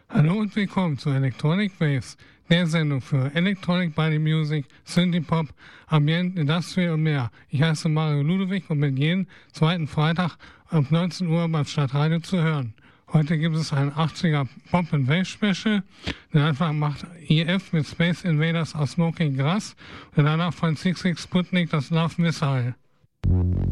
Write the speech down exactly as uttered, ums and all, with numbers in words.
Hallo und willkommen zu Electronic Waves, der Sendung für Electronic Body Music, Synthie Pop, Ambient, Industrial und mehr. Ich heiße Mario Ludewig und bin jeden zweiten Freitag um neunzehn Uhr beim Stadtradio zu hören. Heute gibt es ein achtziger Pop and Wave Special. Den Anfang macht I F mit Space Invaders aus Smoking Grass und danach von sechs sechs Sputnik das Love Missile.